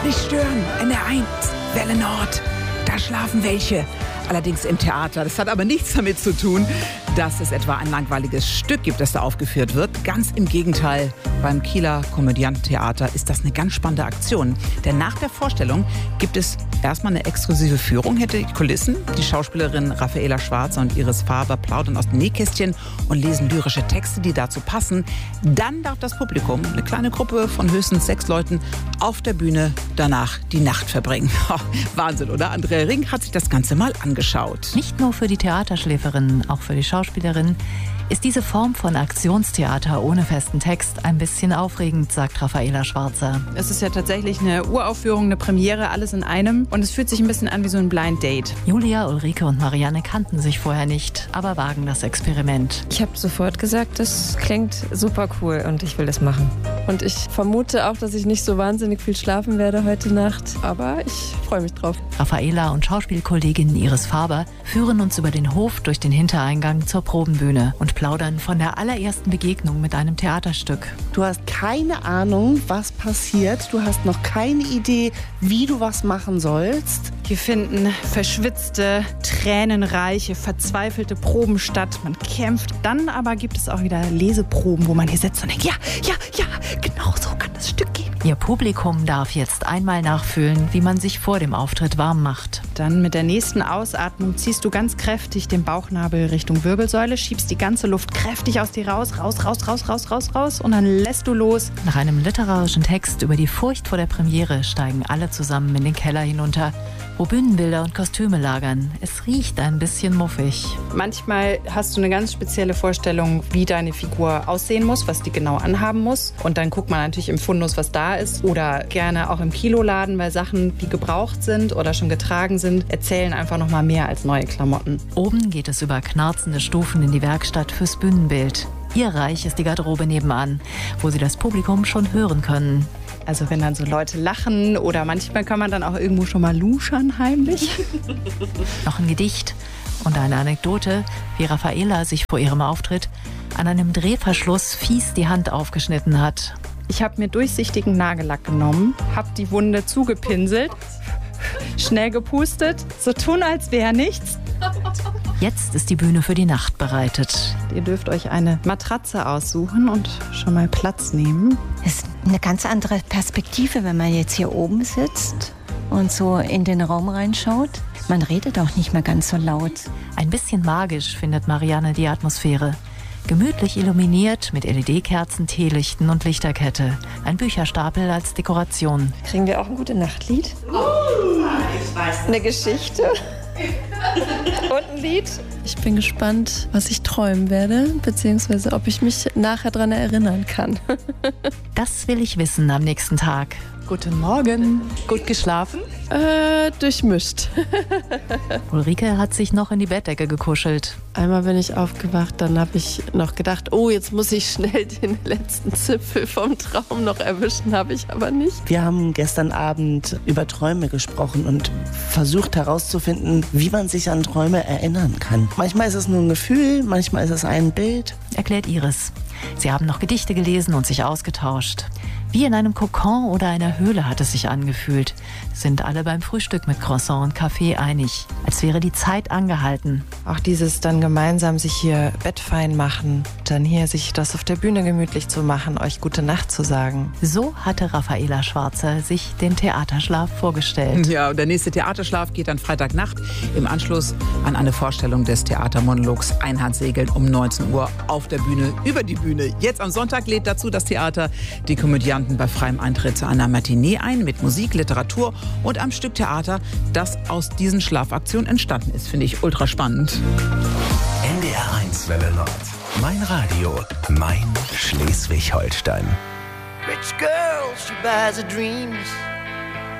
Nicht stören, NR1, Welle Nord. Da schlafen welche. Allerdings im Theater. Das hat aber nichts damit zu tun, dass es etwa ein langweiliges Stück gibt, das da aufgeführt wird. Ganz im Gegenteil. Beim Kieler Komödiantentheater ist das eine ganz spannende Aktion. Denn nach der Vorstellung gibt es erstmal eine exklusive Führung hinter die Kulissen. Die Schauspielerinnen Raffaela Schwarzer und Iris Faber plaudern aus dem Nähkästchen und lesen lyrische Texte, die dazu passen. Dann darf das Publikum, eine kleine Gruppe von höchstens 6 Leuten, auf der Bühne danach die Nacht verbringen. Wahnsinn, oder? Andrea Ring hat sich das Ganze mal angeschaut. Nicht nur für die Theaterschläferinnen, auch für die Schauspielerinnen ist diese Form von Aktionstheater ohne festen Text ein bisschen aufregend, sagt Raffaela Schwarzer. Es ist ja tatsächlich eine Uraufführung, eine Premiere, alles in einem. Und es fühlt sich ein bisschen an wie so ein Blind Date. Julia, Ulrike und Marianne kannten sich vorher nicht, aber wagen das Experiment. Ich habe sofort gesagt, das klingt super cool und ich will das machen. Und ich vermute auch, dass ich nicht so wahnsinnig viel schlafen werde heute Nacht. Aber ich freue mich drauf. Raffaela und Schauspielkollegin Iris Faber führen uns über den Hof durch den Hintereingang zur Probenbühne und plaudern von der allerersten Begegnung mit einem Theaterstück. Du hast keine Ahnung, was passiert. Du hast noch keine Idee, wie du was machen sollst. Hier finden verschwitzte, tränenreiche, verzweifelte Proben statt. Man kämpft. Dann aber gibt es auch wieder Leseproben, wo man hier sitzt und denkt, ja, genau so kann das Stück gehen. Ihr Publikum darf jetzt einmal nachfühlen, wie man sich vor dem Auftritt warm macht. Dann mit der nächsten Ausatmung ziehst du ganz kräftig den Bauchnabel Richtung Wirbelsäule, schiebst die ganze Luft kräftig aus dir raus und dann lässt du los. Nach einem literarischen Text über die Furcht vor der Premiere steigen alle zusammen in den Keller hinunter, wo Bühnenbilder und Kostüme lagern. Es riecht ein bisschen muffig. Manchmal hast du eine ganz spezielle Vorstellung, wie deine Figur aussehen muss, was die genau anhaben muss. Und dann guckt man natürlich im Fundus, was da ist. Oder gerne auch im Kiloladen, weil Sachen, die gebraucht sind oder schon getragen sind, erzählen einfach noch mal mehr als neue Klamotten. Oben geht es über knarzende Stufen in die Werkstatt fürs Bühnenbild. Ihr Reich ist die Garderobe nebenan, wo sie das Publikum schon hören können. Also wenn dann so Leute lachen oder manchmal kann man dann auch irgendwo schon mal luschern heimlich. Noch ein Gedicht und eine Anekdote, wie Raffaela sich vor ihrem Auftritt an einem Drehverschluss fies die Hand aufgeschnitten hat. Ich habe mir durchsichtigen Nagellack genommen, habe die Wunde zugepinselt, schnell gepustet, so tun als wäre nichts. Jetzt ist die Bühne für die Nacht bereitet. Ihr dürft euch eine Matratze aussuchen und schon mal Platz nehmen. Es ist eine ganz andere Perspektive, wenn man jetzt hier oben sitzt und so in den Raum reinschaut. Man redet auch nicht mehr ganz so laut. Ein bisschen magisch findet Marianne die Atmosphäre. Gemütlich illuminiert mit LED-Kerzen, Teelichten und Lichterkette. Ein Bücherstapel als Dekoration. Kriegen wir auch ein Gute-Nacht-Lied? Eine Geschichte? Und ein Lied? Ich bin gespannt, was ich träumen werde, beziehungsweise ob ich mich nachher daran erinnern kann. Das will ich wissen am nächsten Tag. Guten Morgen. Gut geschlafen? Durchmischt. Ulrike hat sich noch in die Bettdecke gekuschelt. Einmal bin ich aufgewacht, dann habe ich noch gedacht, oh, jetzt muss ich schnell den letzten Zipfel vom Traum noch erwischen, habe ich aber nicht. Wir haben gestern Abend über Träume gesprochen und versucht herauszufinden, wie man sich an Träume erinnern kann. Manchmal ist es nur ein Gefühl, manchmal ist es ein Bild. Erklärt Iris. Sie haben noch Gedichte gelesen und sich ausgetauscht. Wie in einem Kokon oder einer Höhle hat es sich angefühlt. Sind alle beim Frühstück mit Croissant und Kaffee einig. Als wäre die Zeit angehalten. Auch dieses dann gemeinsam sich hier bettfein machen, dann hier sich das auf der Bühne gemütlich zu machen, euch gute Nacht zu sagen. So hatte Raffaela Schwarzer sich den Theaterschlaf vorgestellt. Ja, und der nächste Theaterschlaf geht dann Freitagnacht im Anschluss an eine Vorstellung des Theatermonologs Einhandsegeln um 19 Uhr auf der Bühne, über die Bühne. Jetzt am Sonntag lädt dazu das Theater die Komödianten bei freiem Eintritt zu einer Matinee ein mit Musik, Literatur und einem Stück Theater, das aus diesen Schlafaktionen entstanden ist. Finde ich ultra spannend. NDR1 Welle Nord. Mein Radio, mein Schleswig-Holstein. Rich girl, she buys her dreams.